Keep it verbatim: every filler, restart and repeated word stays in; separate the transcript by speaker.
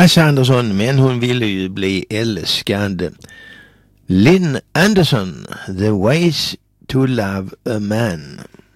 Speaker 1: Hasse Andersson, men hon ville ju bli älskad. Lynn Anderson, The Ways to Love a Man.